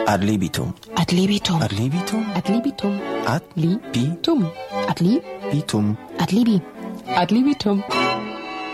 Ad libitum. Ad libitum. Ad libitum. Ad libitum. Ad Libitum. Ad libitum. libitum. Ad libi. Ad libitum.